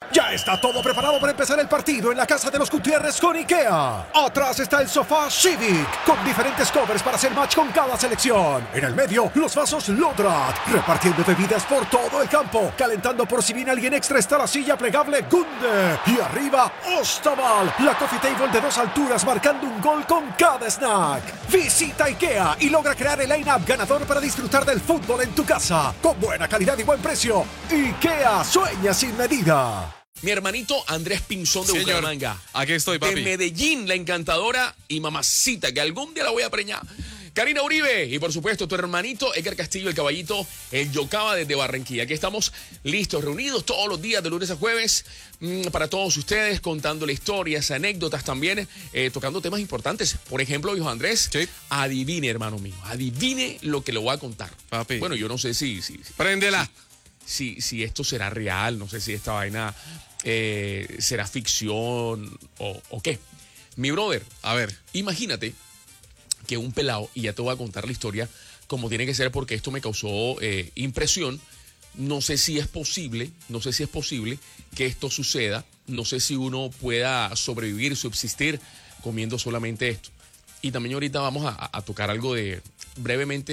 Ya está todo preparado para empezar el partido en la casa de los Gutiérrez con IKEA. Atrás está el sofá Civic, con diferentes covers para hacer match con cada selección. En el medio, los vasos Lodrat, repartiendo bebidas por todo el campo. Calentando por si viene alguien extra está la silla plegable Gunde. Y arriba, Ostaval, la coffee table de 2 alturas marcando un gol con cada snack. Visita IKEA y logra crear el line-up ganador para disfrutar del fútbol en tu casa. Con buena calidad y buen precio. IKEA, sueña sin medida. Mi hermanito Andrés Pinzón de Bucaramanga. Aquí estoy, papi. De Medellín, la encantadora y mamacita, que algún día la voy a preñar. Karina Uribe y por supuesto tu hermanito Edgar Castillo, el caballito, el Yocaba desde Barranquilla. Aquí estamos listos, reunidos todos los días de lunes a jueves para todos ustedes, contándoles historias, anécdotas también, tocando temas importantes. Por ejemplo, hijo Andrés, sí. Adivine, hermano mío, adivine lo que le voy a contar. Papi. Bueno, yo no sé si Préndela. Si esto será real, no sé si esta vaina será ficción o qué. Mi brother, A ver. imagínate que un pelado, y ya te voy a contar la historia como tiene que ser porque esto me causó impresión. No sé si es posible que esto suceda. No sé si uno pueda sobrevivir, subsistir comiendo solamente esto. Y también ahorita vamos a tocar algo de, brevemente,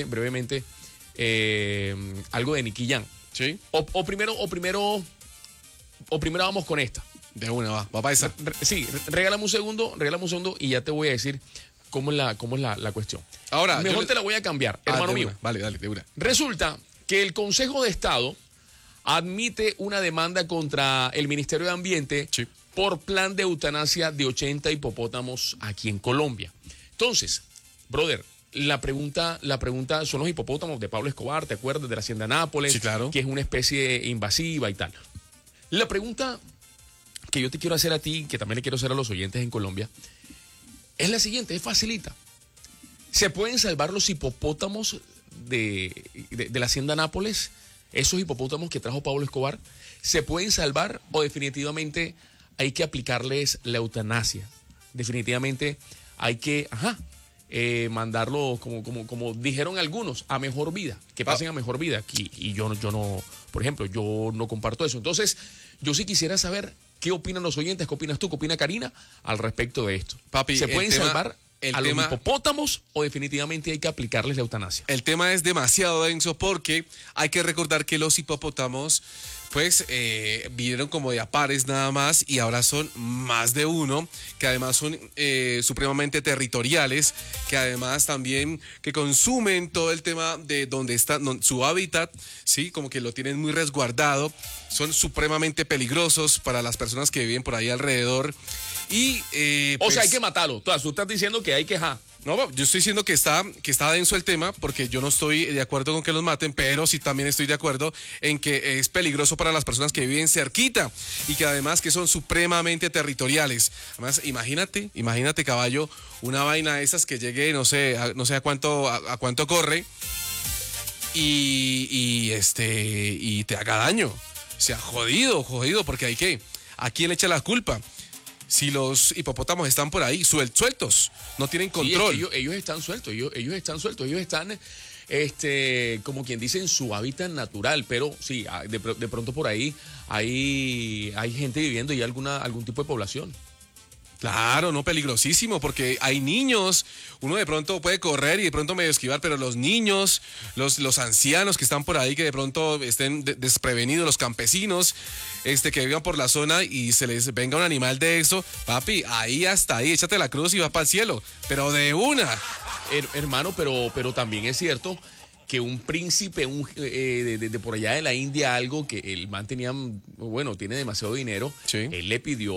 algo de Nicky Jam. Sí. O primero vamos con esta. De una, va para esa. Sí, regálame un segundo y ya te voy a decir cómo es la cuestión. Ahora, mejor te la voy a cambiar, hermano mío. Vale, de una. Resulta que el Consejo de Estado admite una demanda contra el Ministerio de Ambiente Sí. por plan de eutanasia de 80 hipopótamos aquí en Colombia. Entonces, brother, la pregunta son los hipopótamos de Pablo Escobar, ¿te acuerdas? De la Hacienda Nápoles, Sí, claro. Que es una especie invasiva y tal. La pregunta que yo te quiero hacer a ti, que también le quiero hacer a los oyentes en Colombia, es la siguiente, es facilita. ¿Se pueden salvar los hipopótamos de la Hacienda Nápoles? Esos hipopótamos que trajo Pablo Escobar, ¿se pueden salvar o definitivamente hay que aplicarles la eutanasia? Definitivamente hay que, mandarlo, como dijeron algunos, a mejor vida, que pasen a mejor vida. Y yo no, por ejemplo, yo no comparto eso. Entonces, yo sí quisiera saber qué opinan los oyentes, qué opinas tú, qué opina Karina al respecto de esto. Papi, ¿Se pueden salvar a los tema- hipopótamos o definitivamente hay que aplicarles la eutanasia? El tema es demasiado denso porque hay que recordar que los hipopótamos pues vinieron como de a pares nada más y ahora son más de uno, que además son supremamente territoriales, que además también que consumen todo el tema de donde está su hábitat, ¿sí? Como que lo tienen muy resguardado, son supremamente peligrosos para las personas que viven por ahí alrededor y... O sea, hay que matarlo. Tú estás diciendo que hay que... No, yo estoy diciendo que está denso el tema porque yo no estoy de acuerdo con que los maten, pero sí también estoy de acuerdo en que es peligroso para las personas que viven cerquita y que además que son supremamente territoriales. Además, imagínate caballo, una vaina de esas que llegue, no sé a cuánto corre y te haga daño. O sea, jodido, porque ¿a quién le echa la culpa? Si los hipopótamos están por ahí sueltos, no tienen control. Sí, ellos están sueltos, ellos están, como quien dice, en su hábitat natural, pero sí, de pronto por ahí hay gente viviendo y algún tipo de población. Claro, no, peligrosísimo, porque hay niños, uno de pronto puede correr y de pronto medio esquivar, pero los niños, los ancianos que están por ahí, que de pronto estén desprevenidos, los campesinos, que vivan por la zona y se les venga un animal de eso, papi, hasta ahí, échate la cruz y va para el cielo, pero de una. Hermano, pero también es cierto que un príncipe de por allá de la India, algo que el man tenía, tiene demasiado dinero, Sí. Él le pidió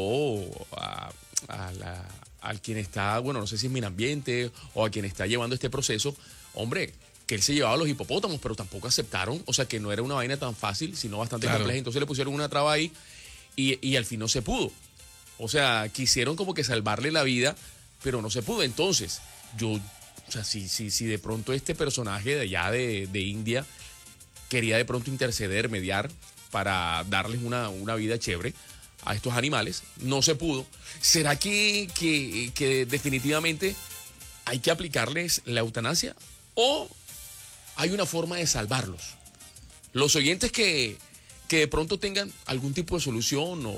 al quien está, no sé si es Medio Ambiente o a quien está llevando este proceso, hombre, que él se llevaba a los hipopótamos, pero tampoco aceptaron, o sea que no era una vaina tan fácil, sino bastante compleja. Entonces le pusieron una traba ahí y al fin no se pudo. O sea, quisieron como que salvarle la vida, pero no se pudo. Entonces, si de pronto este personaje de allá de India quería de pronto interceder, mediar, para darles una vida chévere a estos animales, no se pudo. ¿Será que definitivamente hay que aplicarles la eutanasia o hay una forma de salvarlos? Los oyentes que de pronto tengan algún tipo de solución